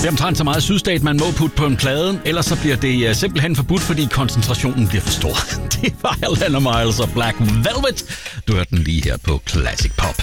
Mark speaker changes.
Speaker 1: Det er omtrent så meget sydstat, man må putte på en plade, ellers så bliver det simpelthen forbudt, fordi koncentrationen bliver for stor. Det var Alana Miles og Black Velvet. Du hørte den lige her på Classic Pop.